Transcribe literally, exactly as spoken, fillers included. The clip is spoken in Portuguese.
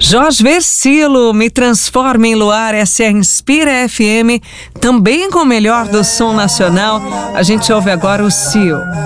Jorge Versilo, Me Transforma em Luar, essa é a Inspira F M, também com o melhor do som nacional. A gente ouve agora o Cio.